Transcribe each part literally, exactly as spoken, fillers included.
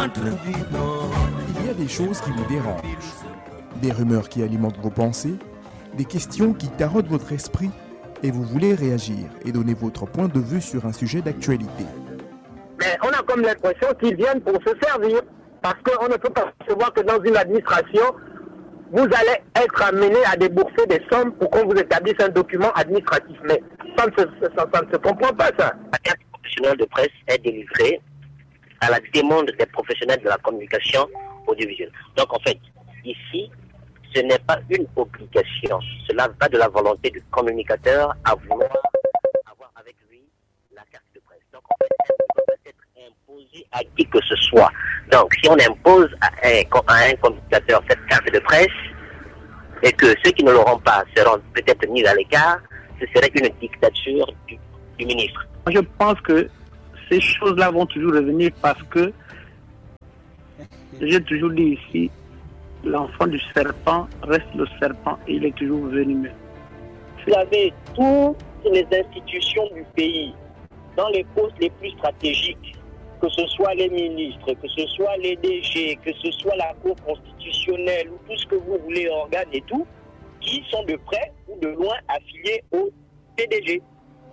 Il y a des choses qui vous dérangent, des rumeurs qui alimentent vos pensées, des questions qui taraudent votre esprit et vous voulez réagir et donner votre point de vue sur un sujet d'actualité. Mais on a comme l'impression qu'ils viennent pour se servir, parce qu'on ne peut pas percevoir que dans une administration, vous allez être amené à débourser des sommes pour qu'on vous établisse un document administratif. Mais ça ne se, ça, ça ne se comprend pas, ça. La carte professionnelle de presse est délivrée à la demande des professionnels de la communication audiovisuelle. Donc en fait, ici, ce n'est pas une obligation. Cela va de la volonté du communicateur à vouloir avoir avec lui la carte de presse. Donc en fait, elle ne peut pas être imposée à qui que ce soit. Donc si on impose à un, à un communicateur cette carte de presse et que ceux qui ne l'auront pas seront peut-être mis à l'écart, ce serait une dictature du, du ministre. Je pense que ces choses-là vont toujours revenir parce que, j'ai toujours dit ici, l'enfant du serpent reste le serpent et il est toujours venimeux. Vous avez toutes les institutions du pays, dans les postes les plus stratégiques, que ce soit les ministres, que ce soit les D G, que ce soit la Cour constitutionnelle ou tout ce que vous voulez, organes et tout, qui sont de près ou de loin affiliés au P D G.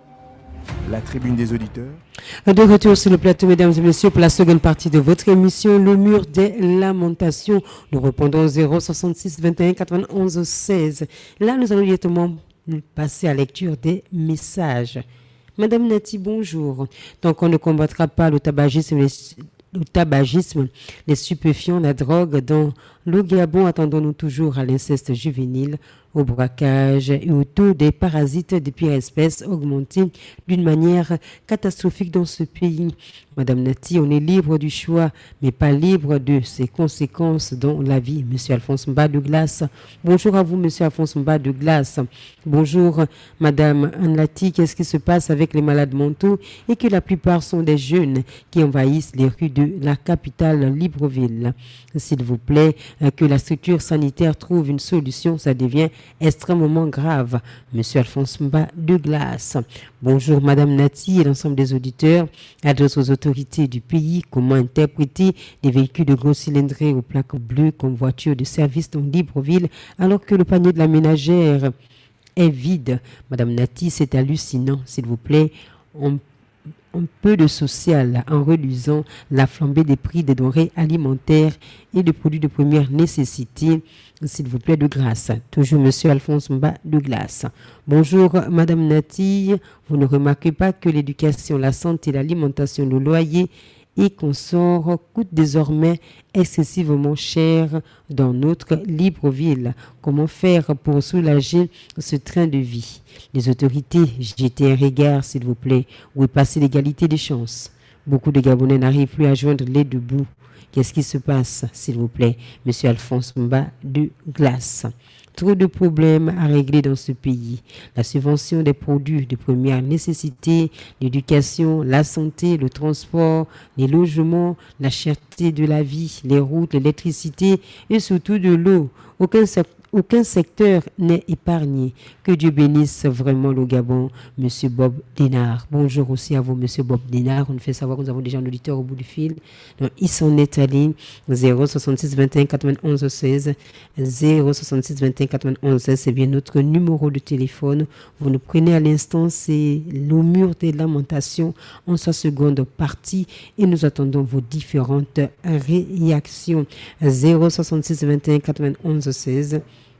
La tribune des auditeurs. De retour sur le plateau, mesdames et messieurs, pour la seconde partie de votre émission, Le Mur des Lamentations. Nous répondons au zéro soixante-six vingt et un quatre-vingt-onze seize. Là, nous allons directement passer à la lecture des messages. Madame Nati, bonjour. Donc, on ne combattra pas le tabagisme, les, le tabagisme, les stupéfiants, la drogue. Dans le Gabon, attendons-nous toujours à l'inceste juvénile, au braquage et au taux des parasites des pires espèces augmenté d'une manière catastrophique dans ce pays. Madame Nati, on est libre du choix, mais pas libre de ses conséquences dans la vie. Monsieur Alphonse Mba de Glace. Bonjour à vous, Monsieur Alphonse Mba de Glace. Bonjour, Madame Anne Lati. Qu'est-ce qui se passe avec les malades mentaux et que la plupart sont des jeunes qui envahissent les rues de la capitale Libreville? S'il vous plaît, que la structure sanitaire trouve une solution, ça devient extrêmement grave. Monsieur Alphonse Mba de Glace. Bonjour Madame Nati et l'ensemble des auditeurs. Adresse aux autorités du pays, comment interpréter des véhicules de gros cylindrés aux plaques bleues comme voitures de service dans Libreville alors que le panier de la ménagère est vide? Madame Nati, c'est hallucinant. S'il vous plaît, on un peu de social en réduisant la flambée des prix des denrées alimentaires et de produits de première nécessité, s'il vous plaît, de grâce. Toujours Monsieur Alphonse Mba de Glace. Bonjour Madame Nati, vous ne remarquez pas que l'éducation, la santé, l'alimentation, le loyer et consorts coûtent désormais excessivement cher dans notre Libreville. Comment faire pour soulager ce train de vie? Les autorités, jetez un regard s'il vous plaît. Où est passée l'égalité des chances? Beaucoup de Gabonais n'arrivent plus à joindre les deux bouts. Qu'est-ce qui se passe s'il vous plaît? Monsieur Alphonse Mba de Glace. Trop de problèmes à régler dans ce pays. La subvention des produits de première nécessité, l'éducation, la santé, le transport, les logements, la cherté de la vie, les routes, l'électricité et surtout de l'eau. Aucun secteur Aucun secteur n'est épargné. Que Dieu bénisse vraiment le Gabon, Monsieur Bob Dénard. Bonjour aussi à vous, Monsieur Bob Dénard. On nous fait savoir que nous avons déjà un auditeur au bout du fil. Donc, ils sont étalés zéro soixante-six vingt et un quatre-vingt-onze seize. zéro soixante-six vingt et un quatre-vingt-onze seize, c'est bien notre numéro de téléphone. Vous nous prenez à l'instant, c'est le mur des lamentations en sa seconde partie et nous attendons vos différentes réactions. zéro soixante-six vingt et un quatre-vingt-onze seize.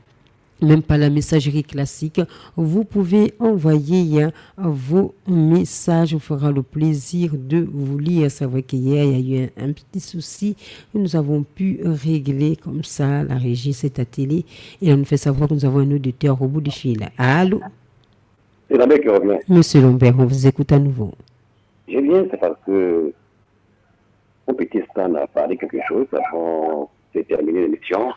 Même pas la messagerie classique, vous pouvez envoyer hein, vos messages, on fera le plaisir de vous lire. C'est vrai qu'hier, il y a eu un, un petit souci que nous avons pu régler comme ça, la régie s'est attelée et on nous fait savoir que nous avons un auditeur au bout du fil. Allô? C'est Lambert qui revient. Monsieur Lambert, on vous écoute à nouveau. Je viens, c'est parce que mon petit Stan a parlé quelque chose avant... C'est terminé l'émission.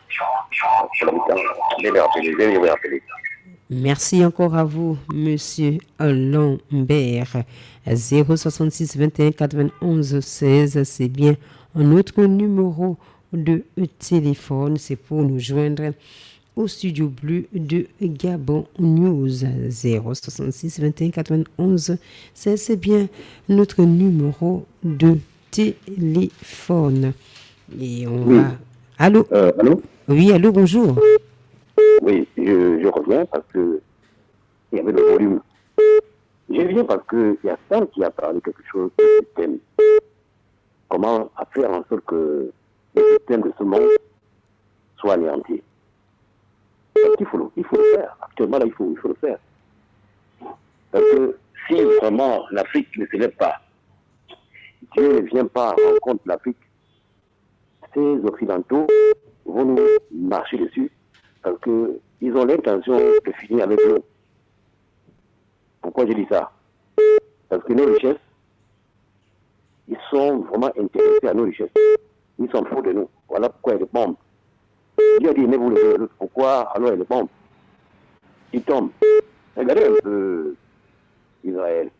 Merci encore à vous, Monsieur Lambert. zéro soixante-six vingt et un quatre-vingt-onze seize, c'est bien un autre numéro de téléphone. C'est pour nous joindre au studio bleu de Gabon News. zéro soixante-six vingt et un quatre-vingt-onze seize, c'est bien notre numéro de téléphone. Et on Oui. va... Allô Euh, allô Oui, allô, bonjour. Oui, je, je reviens parce que il y avait le volume. Je viens parce qu'il y a Sam qui a parlé quelque chose du système. Comment à faire en sorte que le système de ce monde soit anéanti. Il faut, il faut le faire. Actuellement, là, il faut, il faut le faire. Parce que si vraiment l'Afrique ne s'élève pas, Dieu ne vient pas en compte de l'Afrique, ces Occidentaux vont nous marcher dessus parce qu'ils ont l'intention de finir avec nous. Pourquoi je dis ça? Parce que nos richesses, ils sont vraiment intéressés à nos richesses. Ils s'en foutent de nous. Voilà pourquoi il y a des bombes. Dieu a dit, aimez-vous les uns les autres. Pourquoi alors il y a des bombes? Ils tombent. Regardez un peu Israël.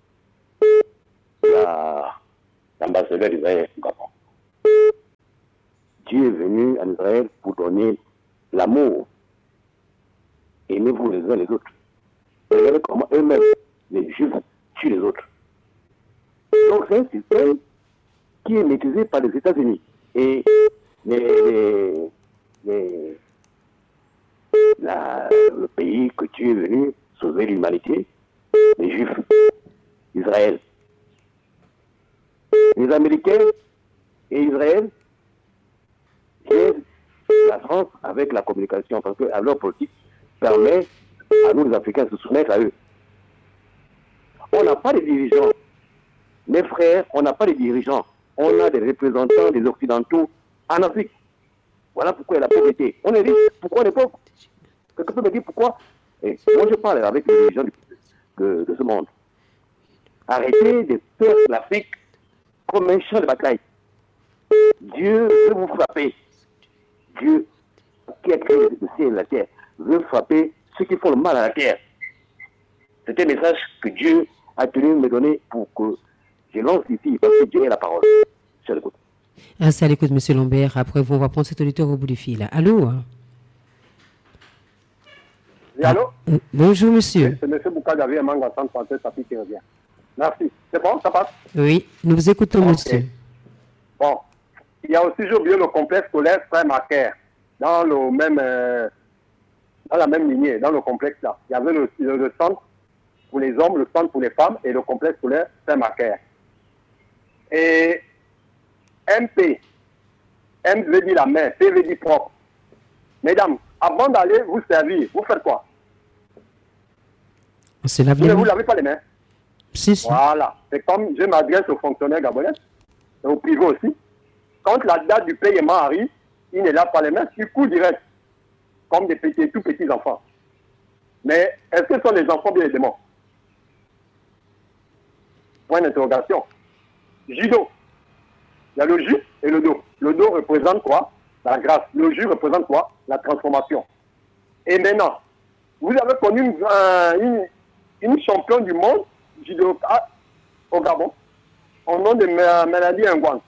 L'ambassadeur d'Israël au Gabon. Dieu est venu en Israël pour donner l'amour. Aimez-vous les uns les autres. Regardez comment eux-mêmes, les Juifs, tuent les autres. Donc c'est un système qui est maîtrisé par les États-Unis. Et les, les, les, la, le pays que Dieu est venu sauver l'humanité, les Juifs, Israël. Les Américains et Israël aident la France avec la communication, parce que leur politique permet à nous, les Africains, de se soumettre à eux. On n'a pas de dirigeants. Mes frères, on n'a pas de dirigeants. On a des représentants des Occidentaux en Afrique. Voilà pourquoi il y a la pauvreté. On est riche, pourquoi on est pauvre? Quelqu'un peut me dire pourquoi? Et moi, je parle avec les dirigeants de, de, de ce monde. Arrêtez de faire l'Afrique comme un champ de bataille. Dieu veut vous frapper. Dieu, qui a créé le ciel et la terre, veut frapper ceux qui font le mal à la terre. C'est un message que Dieu a tenu de me donner pour que je lance ici, parce que Dieu est la parole. Je l'écoute. Ah, c'est à l'écoute, M. Lambert. Après, on va prendre cet auditeur au bout du fil. Allô? Oui, allô? Ah, euh, bonjour, monsieur. C'est M. Boukadavi, Manga cent trente-sept, ça qui revient. Merci. C'est bon, ça passe? Oui, nous vous écoutons, okay. monsieur. Bon, il y a aussi, j'ai oublié le complexe scolaire Frère-Macaire, dans le même, euh, dans la même lignée, dans le complexe là. Il y avait le, le, le centre pour les hommes, le centre pour les femmes et le complexe scolaire Frère-Macaire. Et M P, M veut dire la main, P veut dire propre. Mesdames, avant d'aller vous servir, vous faites quoi? On se lave vous les ne mains. vous lavez pas les mains? Si, si. Voilà. C'est comme je m'adresse aux fonctionnaires gabonais, et au privé aussi. Quand la date du paiement arrive, ils ne lavent pas les mains, ils courent direct, comme des petits, tout petits enfants. Mais est-ce que ce sont les enfants bien évidemment? Point d'interrogation. Judo. Il y a le jus et le dos. Le dos représente quoi? La grâce. Le jus représente quoi? La transformation. Et maintenant, vous avez connu une, euh, une, une championne du monde judo au Gabon, au nom de Mélanie Ngouan.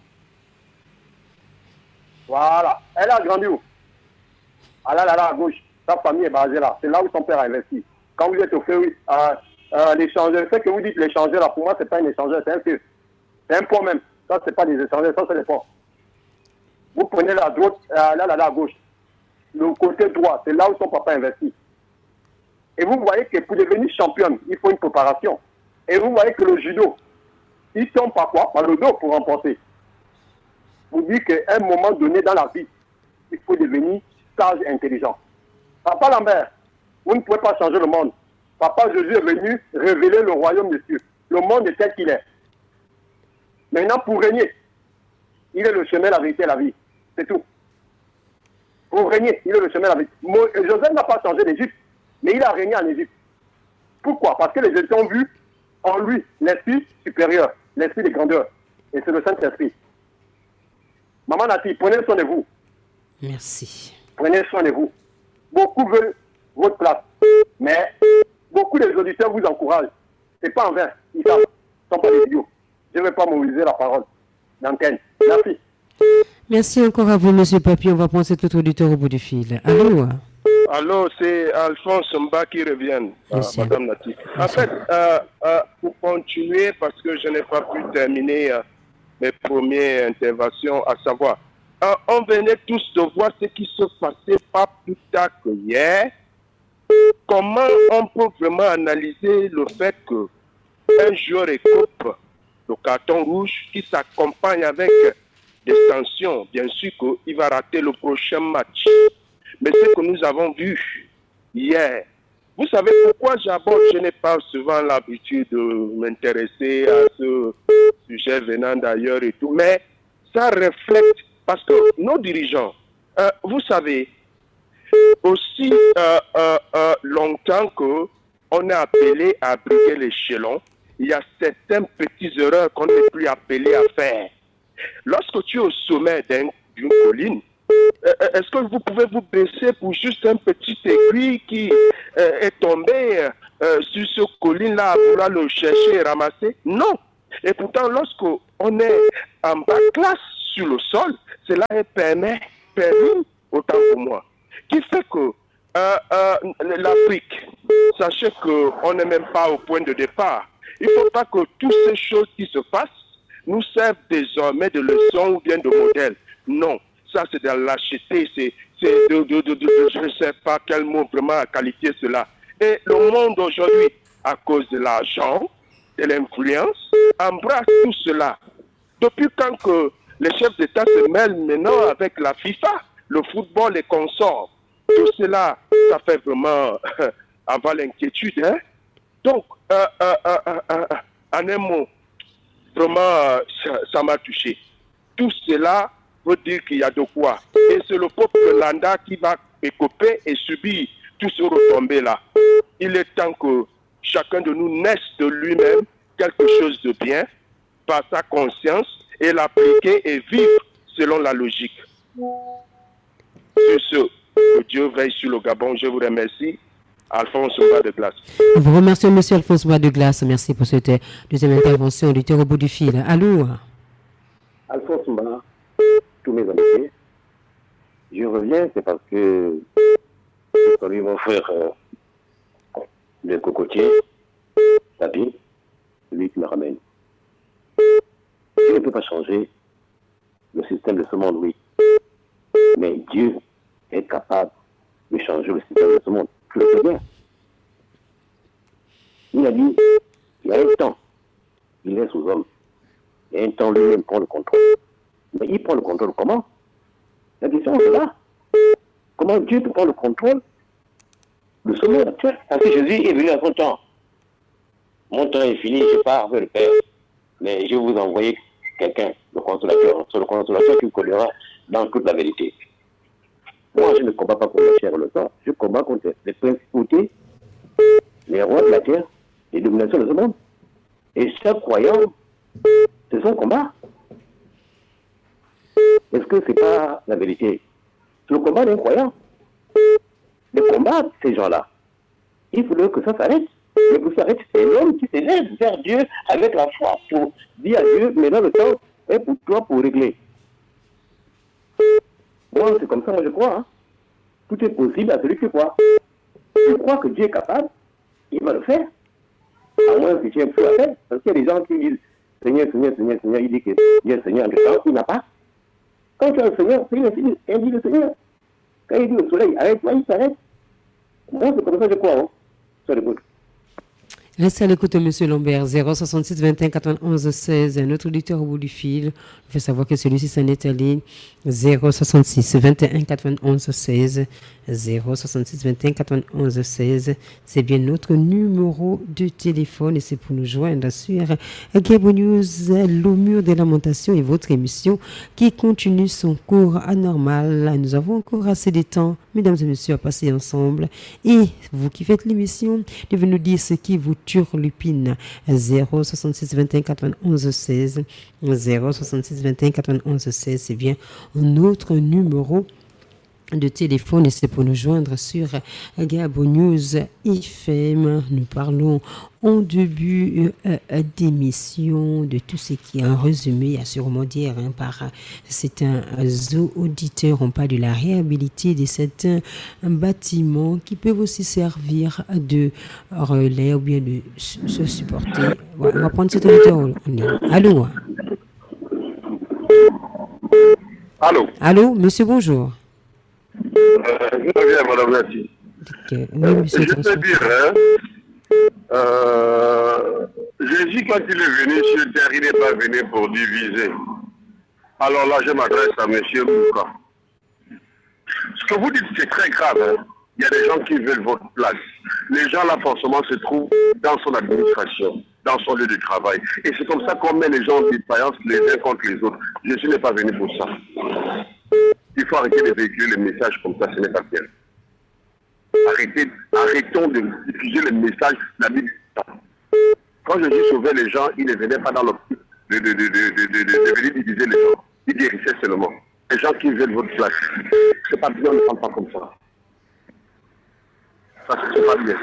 Voilà. Elle a grandi où? Ah là là là, à gauche. Sa famille est basée là. C'est là où son père a investi. Quand vous êtes au fait, oui, euh, euh, l'échangeur, ce que vous dites l'échangeur là, pour moi, c'est pas un échangeur, c'est un fait. C'est un point même. Ça, c'est pas des échangeurs, ça, c'est des ponts. Vous prenez la droite, euh, là, là, là, à gauche. Le côté droit, c'est là où son papa investit. Et vous voyez que pour devenir championne, il faut une préparation. Et vous voyez que le judo, il tombe par quoi? Par le dos pour remporter. Vous dites qu'à un moment donné dans la vie, il faut devenir sage et intelligent. Papa Lambert, vous ne pouvez pas changer le monde. Papa Jésus est venu révéler le royaume de Dieu. Le monde est tel qu'il est. Maintenant, pour régner, il est le chemin, la vérité et la vie. C'est tout. Pour régner, il est le chemin, la vérité. Joseph n'a pas changé d'Égypte, mais il a régné en Égypte. Pourquoi? Parce que les Égyptiens ont vu en lui l'esprit supérieur, l'esprit de grandeur. Et c'est le Saint-Esprit. Maman Nati, prenez soin de vous. Merci. Prenez soin de vous. Beaucoup veulent votre place. Mais beaucoup des auditeurs vous encouragent. Ce n'est pas en vain. Ils savent. Ils ne sont pas des idiots. Je ne vais pas mobiliser la parole d'antenne. Merci. Merci encore à vous, monsieur Papi. On va prendre cet autre auditeur au bout du fil. Allô? Allô, c'est Alphonse Mba qui revient, euh, Madame Nati. En fait, euh, euh, pour continuer, parce que je n'ai pas pu terminer euh, mes premières interventions, à savoir, euh, on venait tous de voir ce qui se passait pas plus tard que hier. Comment on peut vraiment analyser le fait que un joueur écope le carton rouge qui s'accompagne avec des sanctions? Bien sûr qu'il va rater le prochain match. Mais ce que nous avons vu hier, vous savez pourquoi j'aborde, je n'ai pas souvent l'habitude de m'intéresser à ce sujet venant d'ailleurs et tout, mais ça reflète, parce que nos dirigeants, euh, vous savez, aussi euh, euh, euh, longtemps qu'on est appelé à briguer l'échelon, il y a certaines petites erreurs qu'on n'est plus appelé à faire. Lorsque tu es au sommet d'un, d'une colline, euh, est-ce que vous pouvez vous baisser pour juste un petit aiguille qui euh, est tombé euh, sur ce colline-là à vouloir le chercher et ramasser? Non. Et pourtant, lorsqu'on est en bas classe sur le sol, cela est permis, permis autant pour moi. Qui fait que euh, euh, l'Afrique, sachez qu'on n'est même pas au point de départ. Il ne faut pas que toutes ces choses qui se passent nous servent désormais de leçons ou bien de modèles. Non, ça c'est de la lâcheté, c'est, c'est de, de, de, de, de, je ne sais pas quel mot vraiment qualifier cela. Et le monde aujourd'hui, à cause de l'argent, de l'influence, embrasse tout cela. Depuis quand que les chefs d'État se mêlent maintenant avec la FIFA, le football, les consorts, tout cela, ça fait vraiment avoir l'inquiétude. Hein? Donc, euh, euh, euh, euh, euh, en un mot, vraiment, euh, ça, ça m'a touché. Tout cela veut dire qu'il y a de quoi. Et c'est le peuple Landa qui va écoper et subir tout ce retombé-là. Il est temps que chacun de nous naisse de lui-même quelque chose de bien, par sa conscience, et l'appliquer et vivre selon la logique. Sur ce, que Dieu veille sur le Gabon. Je vous remercie. Alphonse Mba de Glace. Nous vous remercions, monsieur Alphonse Mba de Glace. Merci pour cette deuxième intervention du au bout du fil. Allô? Alphonse Mba, tous mes amis, je reviens, c'est parce que je salue mon frère euh, le cocotier, Sabi, celui qui me ramène. Je ne peux pas changer le système de ce monde, oui. Mais Dieu est capable de changer le système de ce monde. Je le sais bien. Il a dit, il y a un temps, il laisse aux hommes. Il y a un temps, lui-même prend le contrôle. Mais il prend le contrôle comment? La question est là. Comment Dieu peut prendre le contrôle de ce monde actuel? Parce que Jésus est venu à son temps. Mon temps est fini, je pars vers le Père. Mais je vais vous envoyer quelqu'un, le consolateur, le consolateur qui vous collera dans toute la vérité. Moi, je ne combats pas pour la chair et le sang, je combats contre les principautés, les rois de la terre, les dominations de ce monde. Et chaque croyant, c'est son combat. Est-ce que ce n'est pas la vérité? C'est le combat d'un croyant. Le combat de ces gens-là, il faudrait que ça s'arrête. Mais pour s'arrêter, c'est l'homme qui s'élève vers Dieu avec la foi pour dire à Dieu, mais dans le temps, est pour toi pour régler. Moi, c'est comme ça, moi je crois. Hein. Tout est possible à celui qui croit. Je crois que Dieu est capable, il va le faire. À moins que tu aies un peu à faire. Parce qu'il y a des gens qui disent Seigneur, Seigneur, Seigneur, Seigneur, il dit que Dieu est Seigneur en tout temps, il n'a pas. Quand tu as le Seigneur, Seigneur, il dit le Seigneur. Quand il dit le soleil, arrête-toi, il s'arrête. Moi, c'est comme ça que je crois. Hein. Ça l'écoute. Restez à l'écoute, M. Lambert, zéro soixante-six vingt et un quatre-vingt-onze seize. Un autre auditeur au bout du fil. Je fais savoir que celui-ci s'en est allé. zéro soixante-six vingt et un quatre-vingt-onze seize. zéro soixante-six vingt et un quatre-vingt-onze seize. C'est bien notre numéro de téléphone et c'est pour nous joindre sur Gabon News, le mur des lamentations et votre émission qui continue son cours anormal. Nous avons encore assez de temps, mesdames et messieurs, à passer ensemble. Et vous qui faites l'émission, devez nous dire ce qui vous turlupine. zéro soixante-six vingt et un quatre-vingt-onze seize. zéro soixante-six vingt et un quatre-vingt-onze seize. C'est bien notre numéro de téléphone et c'est pour nous joindre sur Gabon News F M. Nous parlons en début euh, d'émission de tout ce qui est un résumé à sûrement dire hein, par c'est un auditeur. On parle de la réhabilité de certains bâtiments qui peuvent aussi servir de relais ou bien de se supporter. Voilà, on va prendre cet auditeur. Allô? Allô? Allô, monsieur, bonjour. Euh, je reviens, madame Nati. Okay. Oui, Euh, monsieur, je peux dire, hein, euh, Jésus, quand il est venu sur terre, il n'est pas venu pour diviser. Alors là, je m'adresse à monsieur Mouka. Ce que vous dites, c'est très grave. Hein. Il y a des gens qui veulent votre place. Les gens, là, forcément, se trouvent dans son administration, dans son lieu de travail. Et c'est comme ça qu'on met les gens en défaillance les uns contre les autres. Jésus n'est pas venu pour ça. Il faut arrêter de véhiculer les messages comme ça, ce n'est pas bien. Arrêtez, arrêtons de diffuser les messages de la Bible. Quand Jésus sauvait les gens, il ne venait pas dans l'optique de, de, de, de, de, de, de venir diviser les gens. Il guérissait seulement. Les gens qui veulent votre place. C'est pas bien, on ne parle pas comme ça. Ça, c'est pas bien.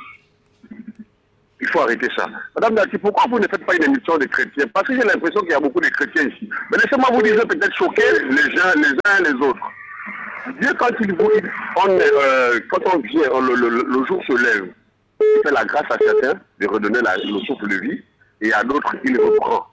Il faut arrêter ça. Madame Nati, pourquoi vous ne faites pas une émission de chrétiens? Parce que j'ai l'impression qu'il y a beaucoup de chrétiens ici. Mais laissez-moi vous dire, peut-être choquer les gens, les uns et les autres. Dieu, quand il vous, on, euh, quand on vient, on, le, le, le jour se lève, il fait la grâce à certains de redonner la, le souffle de vie, et à d'autres, il reprend.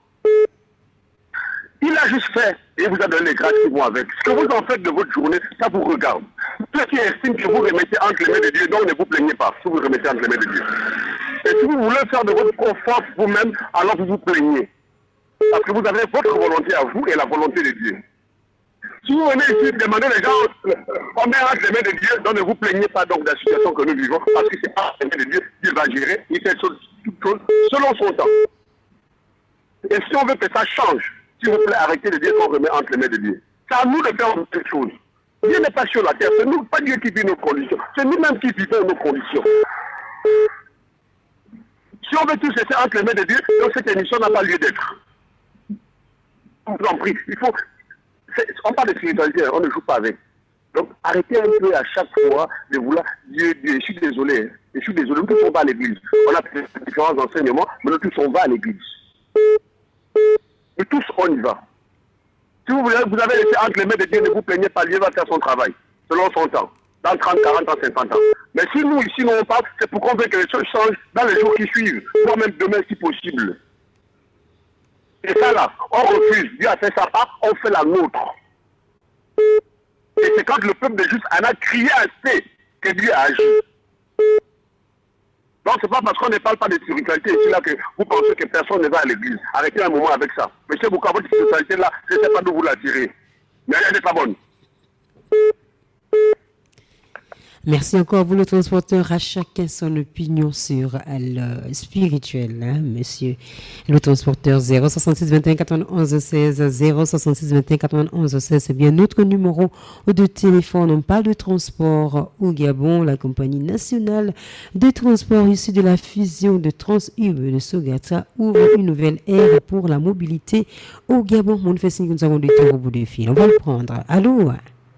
Il a juste fait, et il vous a donné les grâces qui vont avec. Ce que vous en faites de votre journée, ça vous regarde. Ceux qui estiment que vous remettez entre les mains de Dieu, donc ne vous plaignez pas, si vous remettez entre les mains de Dieu. Et si vous voulez faire de votre confort vous-même, alors vous vous plaignez. Parce que vous avez votre volonté à vous et la volonté de Dieu. Si vous venez ici demander les gens, on met entre les mains de Dieu, donc ne vous plaignez pas donc de la situation que nous vivons, parce que c'est pas entre les mains de Dieu, Dieu va gérer, il fait toutes choses selon son temps. Et si on veut que ça change, s'il vous plaît, arrêtez de dire qu'on remet entre les mains de Dieu. C'est à nous de faire quelque chose. Dieu n'est pas sur la terre, c'est nous, pas Dieu qui vit nos conditions, c'est nous-mêmes qui vivons nos conditions. Si on veut tous laisser entre les mains de Dieu, donc cette émission n'a pas lieu d'être. Je vous en prie, il faut... On parle de spiritualité, on ne joue pas avec. Donc arrêtez un peu à chaque fois de vouloir... Dieu, Dieu, je suis désolé, hein. Je suis désolé, nous tous on va à l'église. On a différents enseignements, mais nous tous on va à l'église. Et tous on y va. Si vous, voulez, vous avez laissé entre les mains de Dieu, ne vous plaignez pas, Dieu va faire son travail, selon son temps, dans trente, quarante ans, cinquante ans. Mais si nous ici nous on parle, c'est pour qu'on veut que les choses changent dans les jours qui suivent, voire même demain si possible. Et ça là, on refuse. Dieu a fait sa part, on fait la nôtre. Et c'est quand le peuple de juste en a crié assez que Dieu a agi. Donc c'est pas parce qu'on ne parle pas de spiritualité ici là que vous pensez que personne ne va à l'église. Arrêtez un moment avec ça. Monsieur Bouka, votre spiritualité là, je ne sais pas d'où vous la tirez. Mais elle n'est pas bonne. Merci encore à vous, le transporteur. À chacun son opinion sur le spirituel, hein, monsieur. Le transporteur zéro soixante-six vingt et un quatre-vingt-onze seize, zéro soixante-six vingt et un quatre-vingt-onze seize, c'est bien notre numéro de téléphone. On parle de transport au Gabon. La compagnie nationale de transport issue de la fusion de Transub de Sogatra ouvre une nouvelle ère pour la mobilité au Gabon. On fait signe que nous avons du temps au bout du fil. On va le prendre. Allô?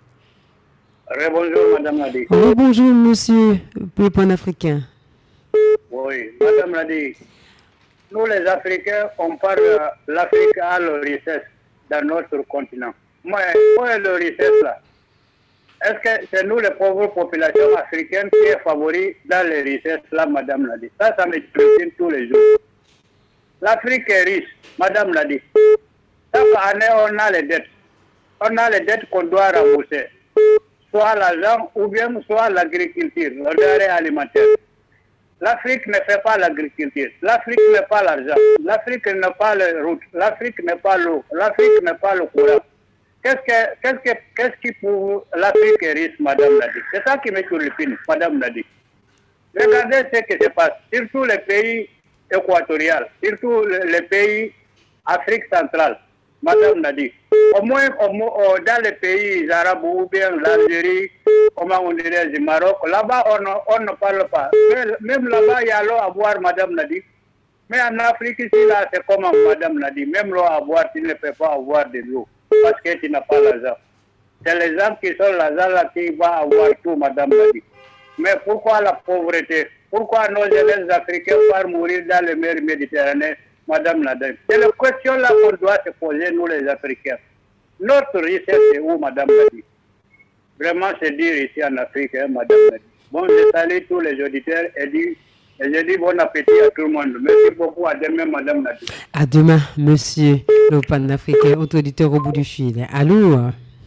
Bonjour, Madame Nadi. Oh, bonjour, monsieur le panafricain. Oui, Madame Nadi. Nous, les Africains, on parle, l'Afrique a le richesse dans notre continent. Mais où est le richesse là? Est-ce que c'est nous, les pauvres populations africaines, qui est favori dans les richesses là, Madame Nadi? Ça, ça me tristine tous les jours. L'Afrique est riche, Madame Nadi. Chaque année, on a les dettes. On a les dettes qu'on doit rembourser. Soit l'argent ou bien soit l'agriculture, le denrée alimentaire. L'Afrique ne fait pas l'agriculture, l'Afrique n'a pas l'argent, l'Afrique n'a pas les routes, l'Afrique n'a pas l'eau, l'Afrique n'a pas le courant. Qu'est-ce que, qu'est-ce que, qu'est-ce qui pour l'Afrique est riche, Madame Nadi? C'est ça qui me turlupine, Madame Nadi. Regardez ce qui se passe, surtout les pays équatoriaux, surtout les pays Afrique centrale, Madame Nadi. Au moins, au moins, dans les pays arabes ou bien l'Algérie, comment on dirait, du Maroc, là-bas, on, on ne parle pas. Même là-bas, il y a l'eau à boire, Madame Nadi. Mais en Afrique, ici, là, c'est comment, Madame Nadi. Même l'eau à boire, tu ne peux pas avoir de l'eau parce que tu n'as pas l'argent. C'est les gens qui sont l'argent là qui vont avoir tout, Madame Nadi. Mais pourquoi la pauvreté? Pourquoi nos jeunes Africains vont mourir dans les mers Méditerranée, Madame Nadi? C'est la question là qu'on doit se poser, nous les Africains. Notre richesse est où, Madame Nadi? Vraiment, c'est dire ici en Afrique, hein, Madame Nadi. Bon, je salue tous les auditeurs et, dis, et je dis bon appétit à tout le monde. Merci beaucoup. À demain, Madame Nadi. À demain, monsieur le panafricain, autre auditeur au bout du fil. Allô?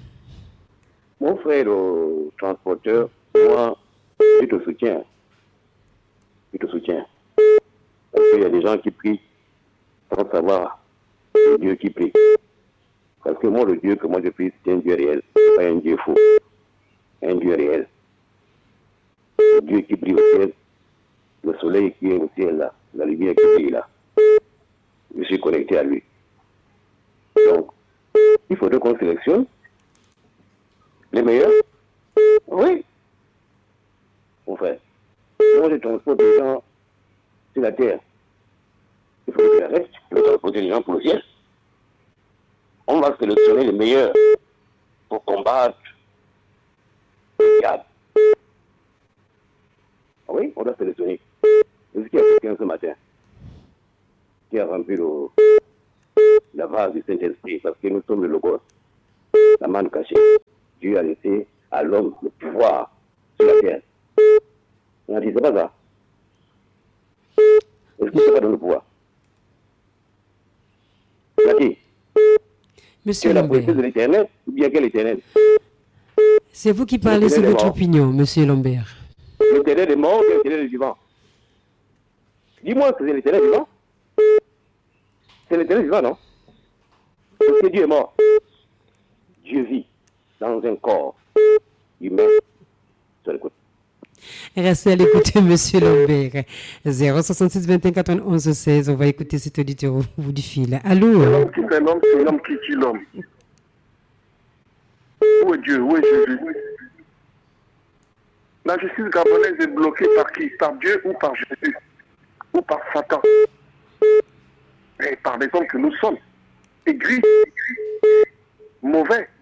mon frère le transporteur, moi, je te soutiens. Je te soutiens. Parce qu'il y a des gens qui prient sans savoir le Dieu qui prie. Parce que moi, le Dieu que moi je prie, c'est un Dieu réel, pas un Dieu faux. Un Dieu réel. Le Dieu qui brille au ciel, le soleil qui est au ciel là, la lumière qui brille là. Je suis connecté à lui. Donc, il faudrait qu'on sélectionne les meilleurs. Oui. Mon frère, moi je transporte des gens sur la terre. Il faut que reste, je vais transporter les gens pour le ciel. On va sélectionner les meilleurs pour combattre le diable. Ah oui, on doit sélectionner. Est-ce qu'il y a quelqu'un ce matin qui a rempli le, la vase du Saint-Esprit, parce que nous sommes le logos, la manne cachée. Dieu a laissé à l'homme le pouvoir sur la terre. On a dit, c'est pas ça. Est-ce qu'il ne pas dans le pouvoir? Il a dit. Monsieur la Lambert. politique de l'éternel ou bien quel éternel? C'est vous qui parlez, c'est votre opinion, monsieur Lambert. L'éternel est mort ou l'éternel est vivant? Dis-moi que c'est l'éternel vivant. C'est l'éternel vivant, non? Parce que Dieu est mort. Dieu vit dans un corps humain. Sur le côté. Restez à l'écoute, monsieur Lambert. zéro soixante-six vingt et un quatre-vingt-onze seize. On va écouter cet auditeur au bout du fil. Allô? L'homme qui fait l'homme, c'est l'homme qui tue l'homme. Où est Dieu? Où est Jésus? La justice gabonaise est bloquée par qui? Par Dieu ou par Jésus? Ou par Satan? Et par les hommes que nous sommes. Aigris, mauvais.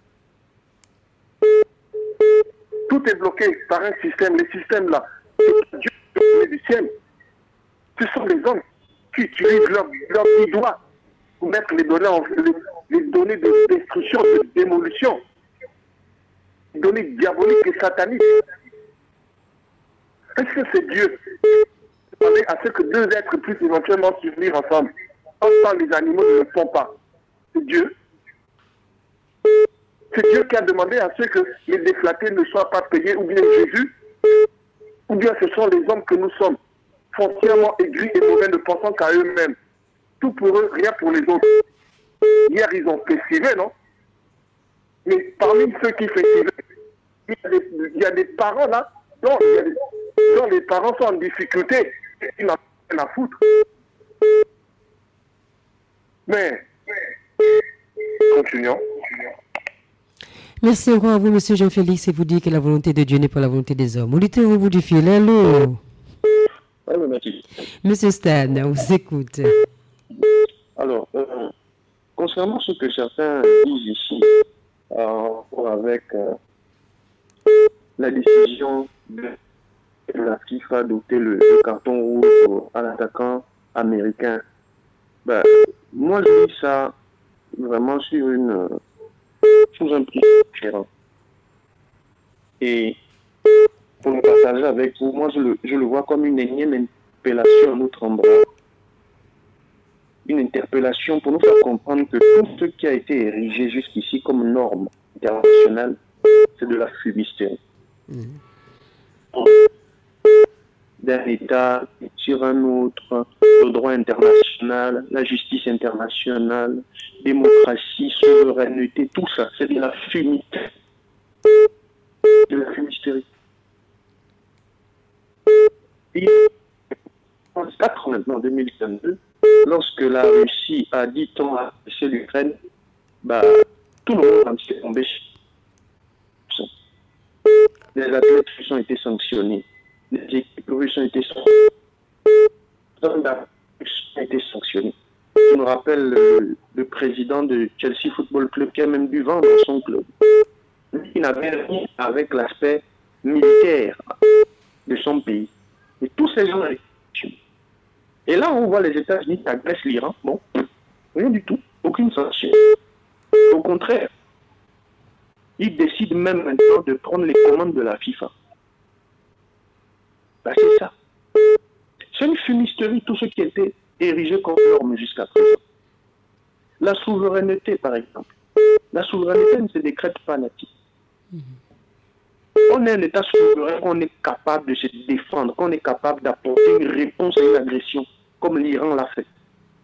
Tout est bloqué par un système. Les systèmes là, c'est Dieu du ciel. Ce sont les hommes qui utilisent leurs leur dix doigts pour mettre les données, en, les, les données de destruction, de démolition, les données diaboliques et sataniques. Est-ce que c'est Dieu? Demandez à ce que deux êtres puissent éventuellement s'unir ensemble. Autant les animaux ne le font pas. C'est Dieu. C'est Dieu qui a demandé à ceux que les déflatés ne soient pas payés, ou bien Jésus, ou bien ce sont les hommes que nous sommes, foncièrement aigris et mauvais, ne pensant qu'à eux-mêmes. Tout pour eux, rien pour les autres. Hier, ils ont festivé, non? Mais parmi ceux qui festivaient, il y a des, il y a des parents là, dont, il y a des, dont les parents sont en difficulté, ils n'ont rien à foutre. Mais, continuons. Merci encore à vous, monsieur Jean-Félix, et vous dites que la volonté de Dieu n'est pas la volonté des hommes. Auditeur au bout du fil, allô? Oui, merci. Monsieur Stan, on vous écoute. Alors, euh, concernant ce que certains disent ici, en rapport avec euh, la décision de la FIFA d'ôter le, le carton rouge à l'attaquant américain, ben, moi je dis ça vraiment sur une euh, sous un prix différent. Et pour le partager avec vous, moi je le, je le vois comme une énième interpellation à notre endroit. Une interpellation pour nous faire comprendre que tout ce qui a été érigé jusqu'ici comme norme internationale, c'est de la fumisterie. Mmh. D'un État sur un autre, le droit international, la justice internationale, démocratie, souveraineté, tout ça, c'est de la fumisterie. De la fumisterie. Et en quatre maintenant, deux mille vingt-deux, lorsque la Russie a dit tant à l'Ukraine, bah, tout le monde s'est tombé. Les athlètes russes ont été sanctionnés. Les équipes russes ont été sanctionnées. Les hommes russes ont été sanctionnés. Je me rappelle le, le président de Chelsea Football Club qui a même dû vendre son club. Il n'avait rien avec l'aspect militaire de son pays. Et tous ces gens ont été sanctionnés. Et là, on voit les États-Unis qui agressent l'Iran. Bon, rien du tout. Aucune sanction. Au contraire, ils décident même maintenant de prendre les commandes de la FIFA. Ben, c'est ça. C'est une fumisterie, tout ce qui était érigé comme norme jusqu'à présent. La souveraineté, par exemple. La souveraineté ne se décrète pas native. On est un État souverain, on est capable de se défendre, qu'on est capable d'apporter une réponse à une agression, comme l'Iran l'a fait.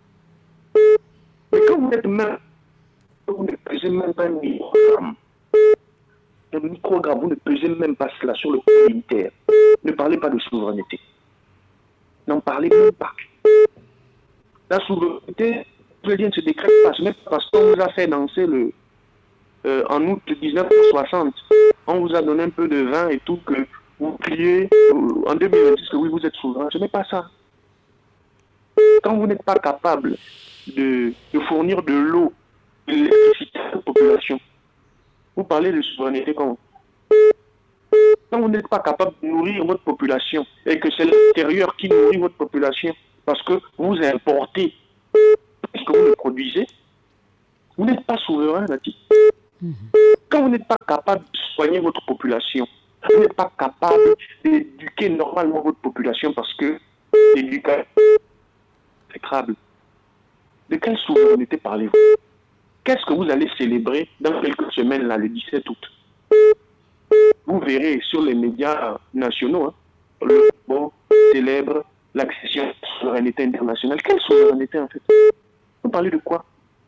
Mais quand vous êtes même, vous ne pesez même pas un microgramme. Un microgramme, vous ne pesez même pas cela sur le plan militaire. Ne parlez pas de souveraineté. N'en parlez même pas. La souveraineté, je viens de se décrète pas, ce n'est pas parce qu'on vous a fait danser le, euh, en août dix-neuf cent soixante. On vous a donné un peu de vin et tout, que vous criez euh, en deux mille vingt-six que oui, vous êtes souverain. Ce n'est pas ça. Quand vous n'êtes pas capable de, de fournir de l'eau, de l'électricité à la population, vous parlez de souveraineté comment? Quand vous n'êtes pas capable de nourrir votre population et que c'est l'extérieur qui nourrit votre population parce que vous importez ce que vous le produisez, vous n'êtes pas souverain, Nati. Quand vous n'êtes pas capable de soigner votre population, vous n'êtes pas capable d'éduquer normalement votre population parce que l'éducation est exécrable. De quelle souveraineté parlez-vous? Qu'est-ce que vous allez célébrer dans quelques semaines, là, le dix-sept août? Vous verrez sur les médias nationaux, hein, le bon célèbre l'accession à la souveraineté internationale. Quelle souveraineté en fait? Vous parlez de quoi?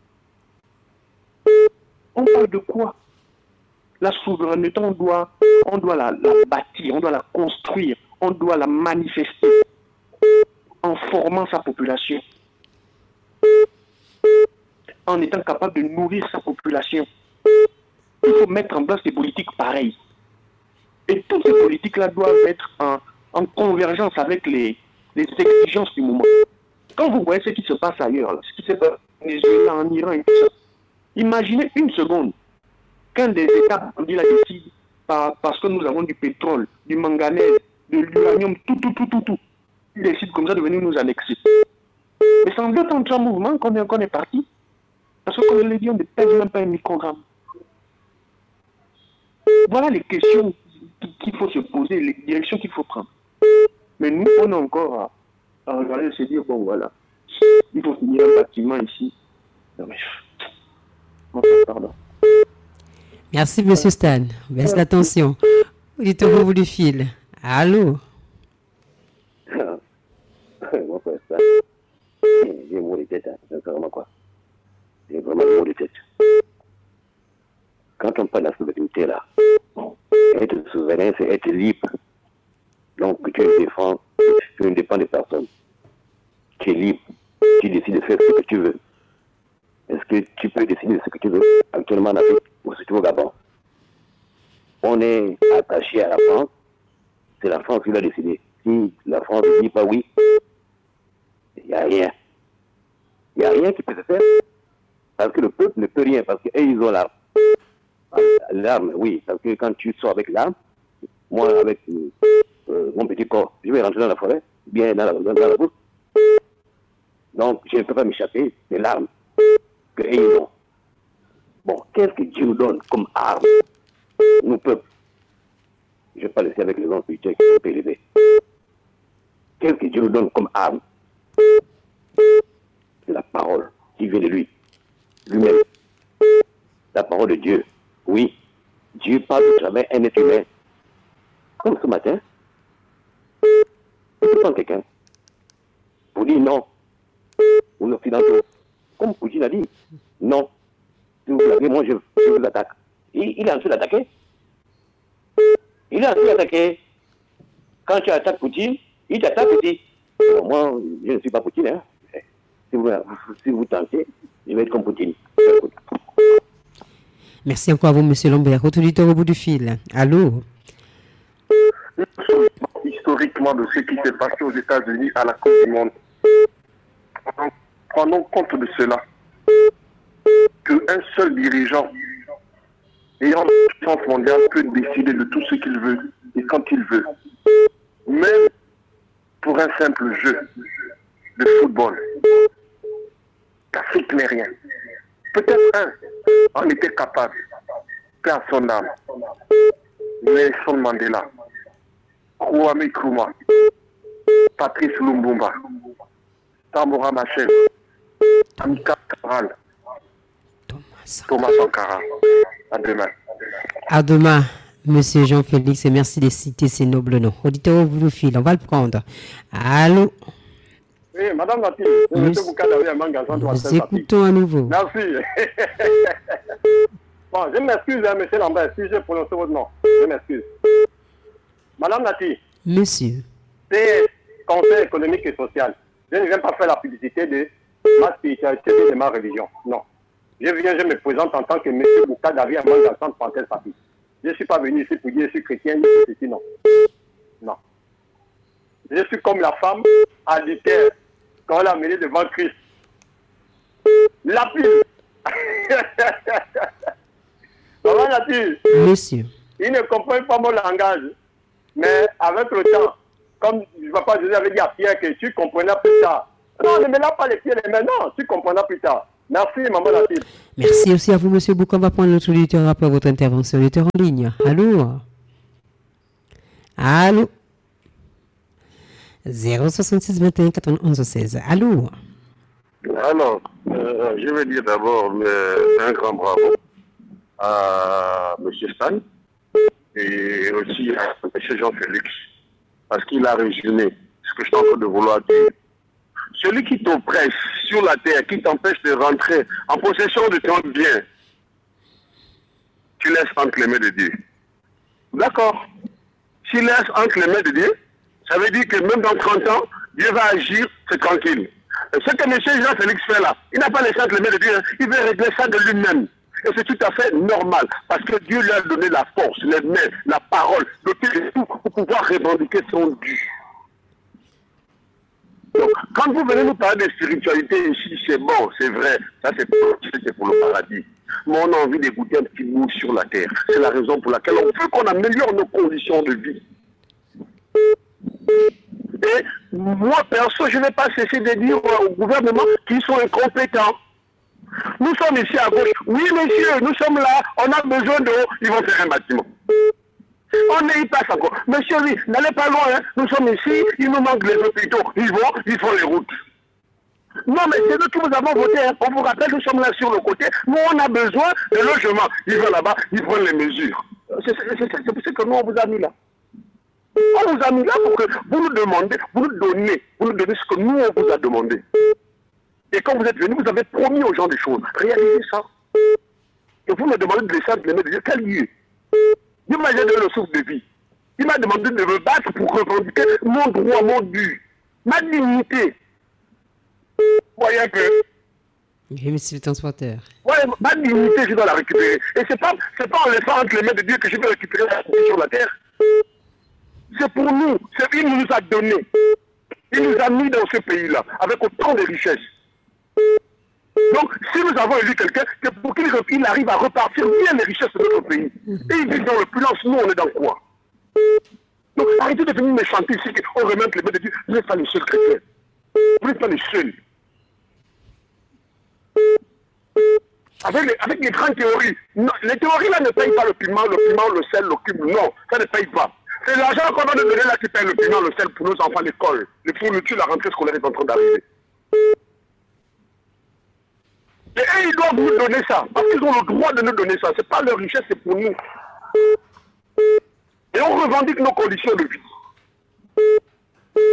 On parle de quoi? La souveraineté, on doit, on doit la, la bâtir, on doit la construire, on doit la manifester en formant sa population, en étant capable de nourrir sa population. Il faut mettre en place des politiques pareilles. Et toutes ces politiques-là doivent être en, en convergence avec les, les exigences du moment. Quand vous voyez ce qui se passe ailleurs, là, ce qui se passe en Venezuela, en Iran et tout ça, imaginez une seconde qu'un des États la décide par, parce que nous avons du pétrole, du manganèse, de l'uranium, tout, tout, tout, tout, tout. Il décide comme ça de venir nous annexer. Mais c'est en deux temps de mouvement qu'on est, qu'on est parti. Parce que comme je l'ai dit, on ne pèse même pas un microgramme. Voilà les questions qu'il faut se poser, les directions qu'il faut prendre. Mais nous, on est encore à, à regarder et se dire, bon voilà, il faut finir un bâtiment ici. Non mais, ok, pardon. Merci, monsieur Stan. Baisse l'attention. Auditeur au bout du fil. Allô? Mon frère Stan, j'ai mot de tête, hein. C'est vraiment quoi? J'ai vraiment mot de tête. Quand on parle de la souveraineté, là, être souverain, c'est être libre. Donc, tu ne défends, tu ne dépends de personne. Tu es libre. Tu décides de faire ce que tu veux. Est-ce que tu peux décider de ce que tu veux actuellement en Afrique ou surtout au Gabon? On est attaché à la France. C'est la France qui va décider. Si la France ne dit pas oui, il n'y a rien. Il n'y a rien qui peut se faire. Parce que le peuple ne peut rien. Parce qu'eux, ils ont l'arme. L'arme, oui. Parce que quand tu sors avec l'arme, moi, avec euh, mon petit corps, je vais rentrer dans la forêt, bien dans la, dans la bourse. Donc, je ne peux pas m'échapper de l'arme que ils ont. Bon, qu'est-ce que Dieu nous donne comme arme? Nous, peuple. Je ne vais pas laisser avec les gens spirituels qui sont élevés. Qu'est-ce que Dieu nous donne comme arme? C'est la parole qui vient de lui, lui-même. La parole de Dieu. Oui, Dieu parle de travers un être humain. Comme ce matin, je prends quelqu'un pour dire non aux Occidentaux. Comme Poutine a dit, non. Si vous l'avez, moi je, je vous attaque. Il, il est en train d'attaquer. Il est en train d'attaquer. Quand tu attaques Poutine, il t'attaque aussi. Bon, moi, je ne suis pas Poutine. Hein. Si, vous, si vous tentez, je vais être comme Poutine. Merci encore à vous, monsieur Lambert. Auditeur au bout du fil. Allô? Historiquement, de ce qui s'est passé aux États-Unis à la Coupe du Monde. Prenons compte de cela. Qu'un seul dirigeant ayant la puissance mondiale peut décider de tout ce qu'il veut et quand il veut. Même pour un simple jeu de football. L'Afrique n'est rien. Peut-être un en était capable, paix à son âme. Nelson Mandela, Kwame Nkrumah, Patrice Lumumba, Tambora Machel, Amilcar Cabral, Thomas Sankara. À demain. À demain, Monsieur Jean-Félix, et merci de citer ces nobles noms. Auditeur au bout du fil, on va le prendre. Allô? Oui, Madame Nati, nous, M. Boukadaoui à Mangasan. Nous écoutons à nouveau. Merci. Bon, je m'excuse, hein, M. Lambert, si j'ai prononcé votre nom. Je m'excuse. Madame Nati. Monsieur. C'est Conseil économique et social. Je ne viens pas faire la publicité de ma spiritualité et de ma religion. Non. Je viens, je me présente en tant que M. Boukadaoui à Mangasan Pantel Papi. Je ne suis pas venu ici pour dire que je suis chrétien, ni ceci, non. Non. Je suis comme la femme adultère quand elle a mené devant Christ. La pile. Comment la-t-il? Monsieur. Il ne comprend pas mon langage. Mais avec le temps, comme je ne vais pas Jésus avait dit à Pierre que tu comprendras plus tard. Non, ne mélange pas les pieds et les mains. Non, tu comprendras plus tard. Merci, maman la-t-il. Merci aussi à vous, monsieur Bouc. On va prendre notre auditeur après votre intervention. Auditeur en ligne. Allô? Allô? zéro soixante-six vingt et un quatre-vingt-onze seize. Allô? Alors, euh, je vais dire d'abord euh, un grand bravo à M. Stan et aussi à M. Jean-Félix parce qu'il a résumé ce que je suis en train de vouloir dire. Celui qui t'oppresse sur la terre, qui t'empêche de rentrer en possession de ton bien, tu laisses entre les mains de Dieu. D'accord? Tu laisses entre les mains de Dieu, ça veut dire que même dans trente ans, Dieu va agir, c'est tranquille. Ce que M. Jean-Félix fait là, il n'a pas laissé entre les mains de Dieu, hein. Il veut régler ça de lui-même. Et c'est tout à fait normal, parce que Dieu lui a donné la force, les mains, la parole, le tout pour pouvoir revendiquer son dû. Donc, quand vous venez nous parler de spiritualité ici, c'est bon, c'est vrai, ça c'est pour, c'est pour le paradis. Mais on a envie d'écouter un petit bout sur la terre. C'est la raison pour laquelle on veut qu'on améliore nos conditions de vie. Et moi, perso, je ne vais pas cesser de dire au gouvernement qu'ils sont incompétents. Nous sommes ici à gauche. Oui, messieurs, nous sommes là, on a besoin d'eau, ils vont faire un bâtiment. On y passe encore. Monsieur, oui, n'allez pas loin, hein. Nous sommes ici, il nous manque les hôpitaux. Ils vont, ils font les routes. Non, mais c'est nous qui vous avons voté. Hein. On vous rappelle, nous sommes là sur le côté. Nous, on a besoin de logement. Ils vont là-bas, ils prennent les mesures. C'est pour ça que nous, on vous a mis là. On vous a mis là pour que vous nous demandez, vous nous donnez, vous nous donnez ce que nous, on vous a demandé. Et quand vous êtes venus, vous avez promis aux gens des choses. Réalisez ça. Et vous me demandez de laisser les mains de Dieu. Quel lieu? Dieu m'a donné le souffle de vie. Il m'a demandé de me battre pour revendiquer mon droit, mon dû, ma dignité. Voyez que... Oui, monsieur le transporteur. Ouais, ma dignité, je dois la récupérer. Et c'est pas, c'est pas en laissant entre les mains de Dieu que je vais récupérer la dignité sur la terre. C'est pour nous. C'est lui qui nous a donné. Il nous a mis dans ce pays-là, avec autant de richesses. Donc, si nous avons élu quelqu'un, c'est pour qu'il arrive à repartir bien les richesses de notre pays. Et il vit dans l'opulence, nous on est dans quoi? Donc, arrêtez de venir me chanter ici qu'on remet les mains de Dieu. Vous n'êtes pas les seuls chrétiens. Vous n'êtes pas les seuls. Avec les, avec les grandes théories. Non, les théories là ne payent pas le piment, le piment, le sel, le cube. Non, ça ne paye pas. C'est l'argent qu'on va nous donner là qui paye le piment, le sel pour nos enfants à l'école. Les fournitures, la rentrée scolaire est en train d'arriver. Et eux, ils doivent nous donner ça, parce qu'ils ont le droit de nous donner ça. C'est pas leur richesse, c'est pour nous. Et on revendique nos conditions de vie.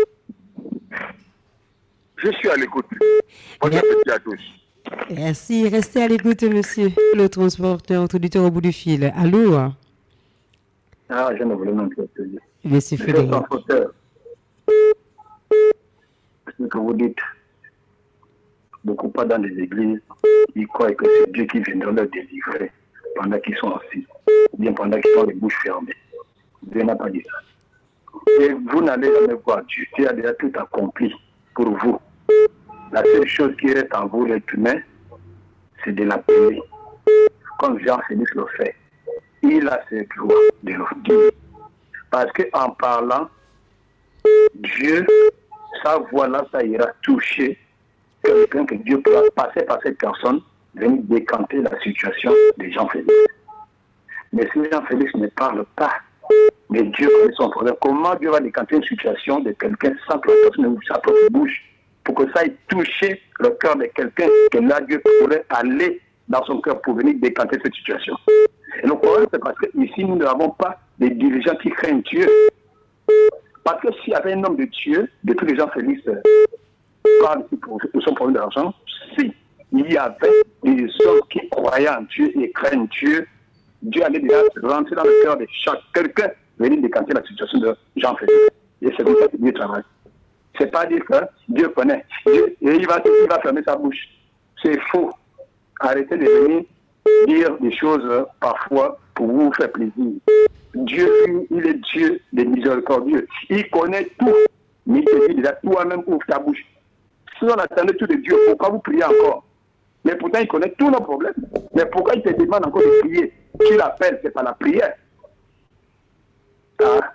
Je suis à l'écoute. Bon appétit à tous. Merci, restez à l'écoute, monsieur le transporteur, auditeur au bout du fil. Allô? Ah, je ne voulais même plus te dire. Monsieur Frédéric. Ce que vous dites, beaucoup pas dans les églises, ils croient que c'est Dieu qui viendra leur délivrer pendant qu'ils sont assis, ou bien pendant qu'ils ont les bouches fermées. Dieu n'a pas dit ça. Et vous n'allez jamais voir Dieu. Dieu a déjà tout accompli pour vous. La seule chose qui reste en vous, l'être humain, c'est de l'appeler. Comme Jean-Félix le fait. Il a ce droit de le dire. Parce qu'en parlant, Dieu, sa voix-là, ça ira toucher quelqu'un que Dieu peut passer par cette personne, venir décanter la situation de Jean-Félix. Mais si Jean-Félix ne parle pas, mais Dieu connaît son problème, comment Dieu va décanter une situation de quelqu'un sans que la personne ne bouge sa propre bouche, pour que ça ait touché le cœur de quelqu'un, que là Dieu pourrait aller dans son cœur pour venir décanter cette situation. Et le problème, c'est parce qu'ici, nous n'avons pas des dirigeants qui craignent Dieu. Parce que s'il y avait un homme de Dieu, depuis que Jean Félix parle pour son problème d'argent, si il y avait des hommes qui croyaient en Dieu et craignent Dieu, Dieu allait déjà rentrer dans le cœur de chaque quelqu'un, venir décanter la situation de Jean Félix. Et c'est comme ça que Dieu travaille. C'est pas dire que Dieu connaît. Dieu, et il va, il va fermer sa bouche. C'est faux. Arrêtez de venir dire des choses euh, parfois pour vous faire plaisir. Dieu, il est Dieu des miséricordieux. Il connaît tout. Mais il te dit déjà, toi-même ouvre ta bouche. Si on attendait tout de Dieu, pourquoi vous priez encore? Mais pourtant, il connaît tous nos problèmes. Mais pourquoi il te demande encore de prier? Tu l'appelles, c'est pas la prière. Ah.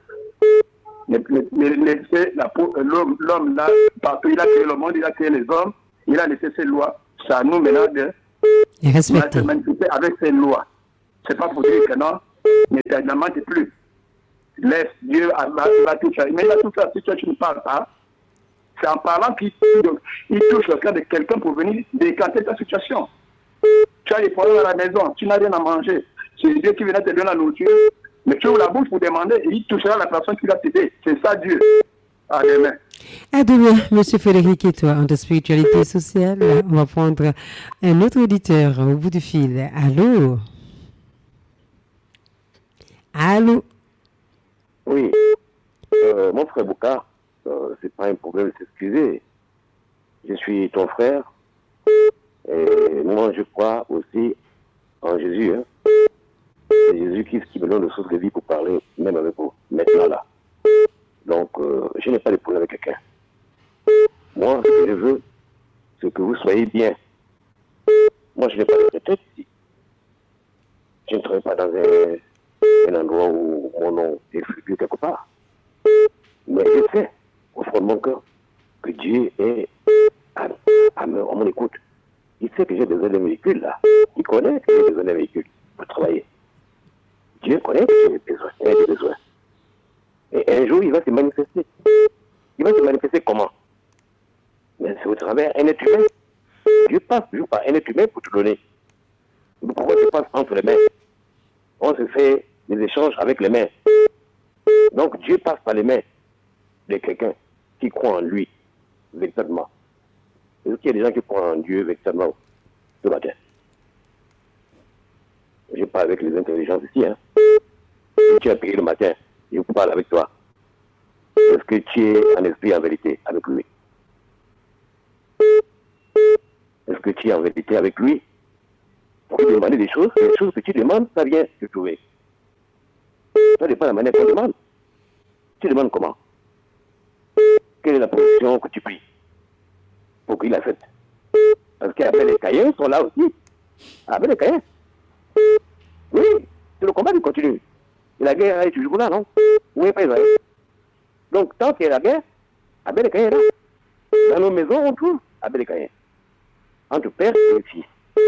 L'homme, l'homme là, partout, il a créé le monde, il a créé les hommes, il a laissé ses lois. C'est à nous maintenant de se manifester avec ses lois. C'est pas pour dire que non, mais ne mente plus. Laisse Dieu, il va tout faire. Mais il va tout faire si toi tu ne parles pas. C'est en parlant qu'il il touche le cœur de quelqu'un pour venir décanter ta situation. Tu as des problèmes à la maison, tu n'as rien à manger. C'est Dieu qui vient te donner la nourriture. Mais tu ouvres la bouche pour demander et il touchera la personne qui va t'aider. C'est ça Dieu. À demain. À demain, M. Frédéric et toi, en de spiritualité sociale. On va prendre un autre auditeur au bout du fil. Allô? Allô? Oui. Euh, mon frère Bouka, euh, c'est pas un problème de s'excuser. Je suis ton frère. Et moi, je crois aussi en Jésus. Hein. C'est Jésus qui, qui me donne le source de vie pour parler, même avec vous, maintenant là. Donc, euh, je n'ai pas de problème avec quelqu'un. Moi, ce que je veux, c'est que vous soyez bien. Moi, je n'ai pas de retraite ici. Je ne travaille pas dans un, un endroit où mon nom est fluide quelque part. Mais je sais, au fond de mon cœur, que Dieu est à, à, à mon écoute. Il sait que j'ai besoin d'un véhicule, là. Il connaît que j'ai besoin d'un véhicule pour travailler. Dieu connaît que j'ai besoin, il a des besoins. Et un jour, il va se manifester. Il va se manifester comment? Mais c'est au travers d'un être humain. Dieu passe toujours par un être humain pour te donner. Pourquoi tu passes entre les mains? On se fait des échanges avec les mains. Donc Dieu passe par les mains de quelqu'un qui croit en lui, véritablement. Est-ce qu'il y a des gens qui croient en Dieu véritablement ce matin? Je parle avec les intelligences ici. Hein. Si tu as prié le matin, je parle avec toi. Est-ce que tu es en esprit en vérité avec lui? Est-ce que tu es en vérité avec lui? Pour lui demander des choses, les choses que tu demandes, ça vient te trouver. Ça dépend de la manière qu'on demande. Tu demandes comment? Quelle est la position que tu pries pour qu'il accepte? Parce qu'après les Caïens sont là aussi. Après les Caïens. Oui, c'est le combat qui continue. Et la guerre est toujours là, non? Où est pas Israël? Donc, tant qu'il y a la guerre, Abel et Caïn est là. Dans nos maisons, on trouve Abel et Caïn. Entre père et fils.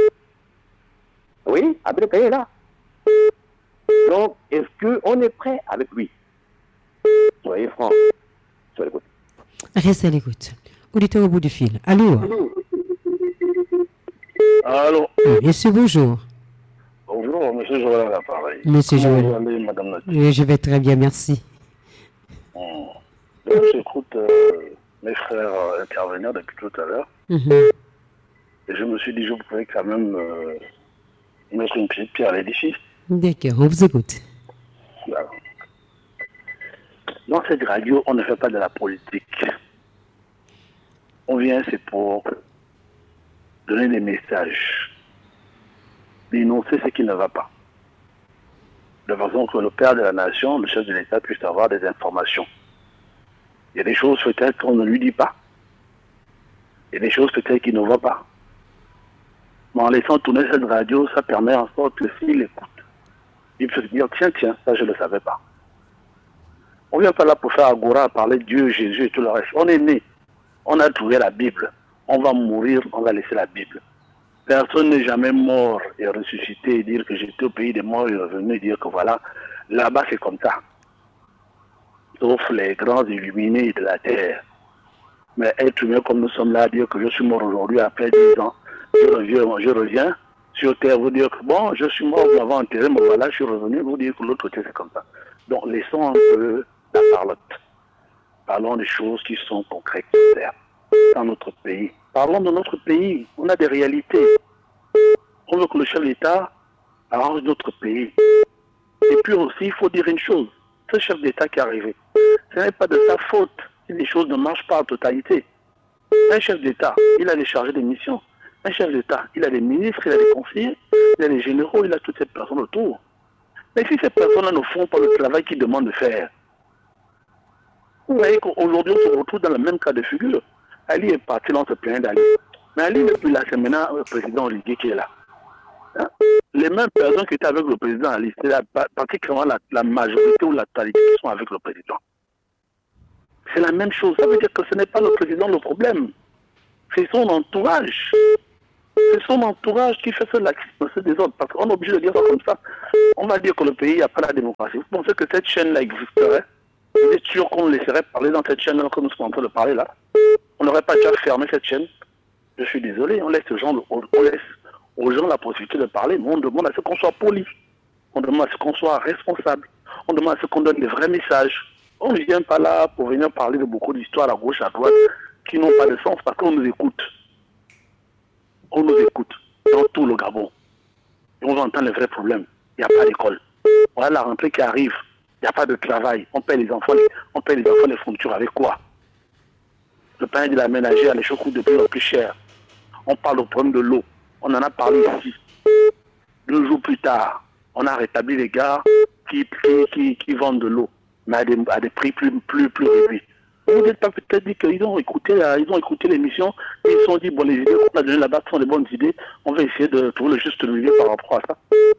Oui, Abel et Caïn est là. Donc, est-ce qu'on est prêt avec lui? Soyez francs. Soyez l'écoute. Restez à l'écoute. Auditeur au bout du fil. Allô? Allô? Monsieur, bonjour. Bonjour, monsieur Joël à l'appareil. Monsieur Joël. Comment vous allez, madame Nathalie? Oui, je vais très bien, merci. Hum. J'écoute euh, mes frères euh, intervenir depuis tout à l'heure. Mm-hmm. Et je me suis dit, je pouvais quand même euh, mettre une petite pierre à l'édifice. D'accord, on vous écoute. D'accord. Dans cette radio, on ne fait pas de la politique. On vient, c'est pour donner des messages, dénoncer ce qui ne va pas. De façon que le père de la nation, le chef de l'État, puisse avoir des informations. Il y a des choses peut-être qu'on ne lui dit pas. Il y a des choses peut-être qui ne vont pas. Mais en laissant tourner cette radio, ça permet en sorte que s'il écoute, il peut se dire, tiens, tiens, ça je ne le savais pas. On ne vient pas là pour faire agora, parler de Dieu, Jésus et tout le reste. On est né, on a trouvé la Bible. On va mourir, on va laisser la Bible. Personne n'est jamais mort et ressuscité et dire que j'étais au pays des morts et revenu et dire que voilà, là-bas c'est comme ça. Sauf les grands illuminés de la terre. Mais être humain comme nous sommes là, dire que je suis mort aujourd'hui après dix ans, je reviens, je reviens, sur terre, vous dire que bon, je suis mort, vous m'avez enterré, mais voilà, je suis revenu, vous dire que l'autre côté c'est comme ça. Donc laissons un peu la parlotte. Parlons des choses qui sont concrètes sur terre, dans notre pays. Parlons de notre pays, on a des réalités. On veut que le chef d'État arrange notre pays. Et puis aussi, il faut dire une chose, ce chef d'État qui est arrivé, ce n'est pas de sa faute si les choses ne marchent pas en totalité. Un chef d'État, il a des chargés de mission. Un chef d'État, il a des ministres, il a des conseillers, il a des généraux, il a toutes ces personnes autour. Mais si ces personnes-là ne font pas le travail qu'ils demandent de faire, vous voyez qu'aujourd'hui, on se retrouve dans le même cas de figure. Ali est parti, là, on se plaint d'Ali. Mais Ali n'est plus là, c'est maintenant le président Olivier qui est là. Hein? Les mêmes personnes qui étaient avec le président Ali, c'est la, pratiquement la, la majorité ou la totalité qui sont avec le président. C'est la même chose. Ça veut dire que ce n'est pas le président le problème. C'est son entourage. C'est son entourage qui fait ce laxisme, ce désordre. Parce qu'on est obligé de dire ça comme ça. On va dire que le pays, il n'y a pas la démocratie. Vous pensez que cette chaîne-là existerait? Vous êtes sûr qu'on laisserait parler dans cette chaîne-là comme nous sommes en train de parler là? On n'aurait pas déjà fermé cette chaîne? Je suis désolé, on laisse, aux gens, on laisse aux gens la possibilité de parler, mais on demande à ce qu'on soit poli. On demande à ce qu'on soit responsable. On demande à ce qu'on donne des vrais messages. On ne vient pas là pour venir parler de beaucoup d'histoires à gauche, à droite, qui n'ont pas de sens parce qu'on nous écoute. On nous écoute dans tout le Gabon. Et on entend les vrais problèmes. Il n'y a pas d'école. Voilà la rentrée qui arrive. Il n'y a pas de travail. On paie les enfants, on paie les enfants les fournitures avec quoi? Le pain de la ménagère, les choses coûtent de plus en plus cher. On parle au problème de l'eau. On en a parlé ici. Deux jours plus tard, on a rétabli les gares qui, qui, qui, qui vendent de l'eau, mais à des, à des prix plus, plus, plus réduits. Vous n'êtes pas peut-être dit qu'ils ont écouté, ils ont écouté l'émission et ils se sont dit, bon, les idées qu'on a données là-bas sont des bonnes idées, on va essayer de trouver le juste milieu par rapport à ça.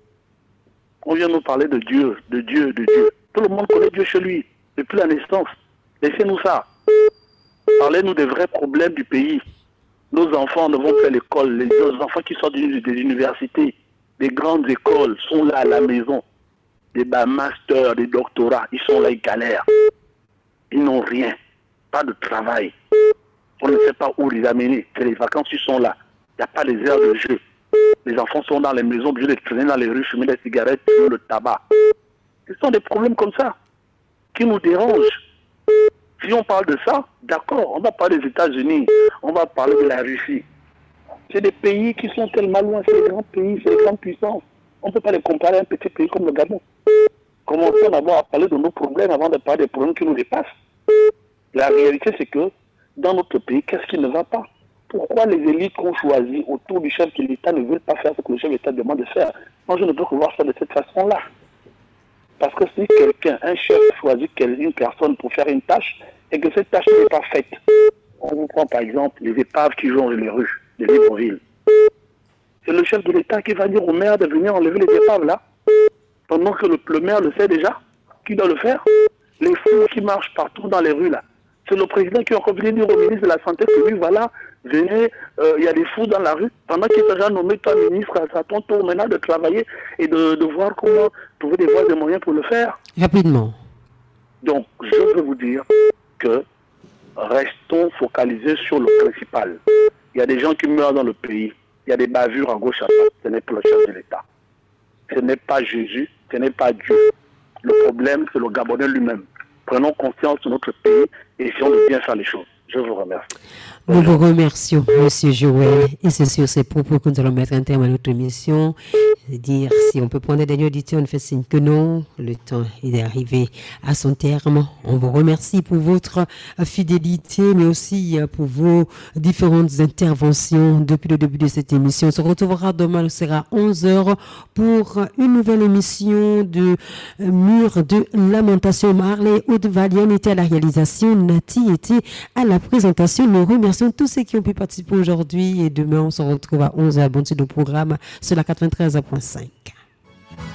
On vient nous parler de Dieu, de Dieu, de Dieu. Tout le monde connaît Dieu chez lui, depuis la naissance. Laissez-nous ça. Parlez-nous des vrais problèmes du pays. Nos enfants ne vont pas à l'école. Les nos enfants qui sortent des universités, des grandes écoles, sont là à la maison. Des masters, des doctorats, ils sont là, ils galèrent. Ils n'ont rien. Pas de travail. On ne sait pas où les amener. C'est les vacances, ils sont là. Il n'y a pas les heures de jeu. Les enfants sont dans les maisons, obligés de traîner dans les rues, fumer des cigarettes, fumer le tabac. Ce sont des problèmes comme ça qui nous dérangent. Si on parle de ça, d'accord, on va parler des États-Unis, on va parler de la Russie. C'est des pays qui sont tellement loin, c'est des grands pays, c'est des grandes puissances. On ne peut pas les comparer à un petit pays comme le Gabon. Commençons d'abord à parler de nos problèmes avant de parler des problèmes qui nous dépassent. La réalité, c'est que dans notre pays, qu'est-ce qui ne va pas? Pourquoi les élites qu'on choisit autour du chef de l'État ne veulent pas faire ce que le chef de l'État demande de faire? Moi, je ne peux que voir ça de cette façon-là. Parce que si quelqu'un, un chef choisit une personne pour faire une tâche et que cette tâche n'est pas faite, on vous prend par exemple les épaves qui jonglent les rues de Libreville. C'est le chef de l'État qui va dire au maire de venir enlever les épaves là, pendant que le, le maire le sait déjà, qui doit le faire. Les fous qui marchent partout dans les rues là, c'est le président qui a encore venu dire au ministre de la Santé que lui, voilà, venez, il euh, y a des fous dans la rue, pendant qu'il t'a déjà nommé toi ministre, à ton tour maintenant de travailler et de, de voir comment trouver des voies et des moyens pour le faire. Rapidement. Donc, je veux vous dire que restons focalisés sur le principal. Il y a des gens qui meurent dans le pays, il y a des bavures à gauche à droite, ce n'est pas le chef de l'État. Ce n'est pas Jésus, ce n'est pas Dieu. Le problème, c'est le Gabonais lui-même. Prenons conscience de notre pays et essayons de bien faire les choses. Je vous remercie. Nous vous remercions, M. Joël. Et c'est sur ces propos que nous allons mettre un terme à notre émission. Dire si on peut prendre des derniers auditeurs, on fait signe que non. Le temps est arrivé à son terme. On vous remercie pour votre fidélité, mais aussi pour vos différentes interventions depuis le début de cette émission. On se retrouvera demain, ce sera onze heures pour une nouvelle émission de Mur de Lamentation. Marley Haute-Valienne était à la réalisation, Nati était à la présentation. Nous remercions tous ceux qui ont pu participer aujourd'hui et demain on se retrouve à onze heures à bon de programme sur la quatre-vingt-treize point cinq.